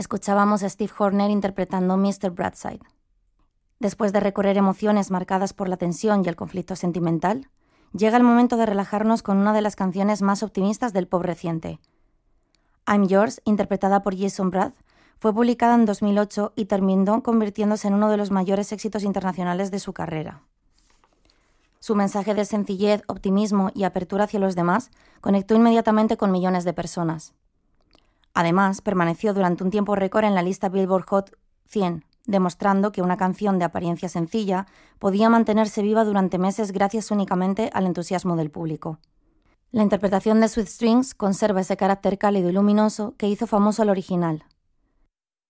Escuchábamos a Steve Horner interpretando Mr. Brightside. Después de recorrer emociones marcadas por la tensión y el conflicto sentimental, llega el momento de relajarnos con una de las canciones más optimistas del pop reciente. I'm Yours, interpretada por Jason Mraz, fue publicada en 2008 y terminó convirtiéndose en uno de los mayores éxitos internacionales de su carrera. Su mensaje de sencillez, optimismo y apertura hacia los demás conectó inmediatamente con millones de personas. Además, permaneció durante un tiempo récord en la lista Billboard Hot 100, demostrando que una canción de apariencia sencilla podía mantenerse viva durante meses gracias únicamente al entusiasmo del público. La interpretación de Sweet Strings conserva ese carácter cálido y luminoso que hizo famoso al original,